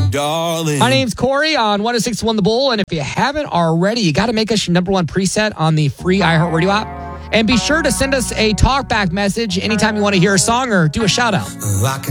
darling. My name's Corey on 106.1 The Bull, and if you haven't already, you got to make us your number one preset on the free iHeartRadio app. And be sure to send us a talkback message anytime you want to hear a song or do a shout out.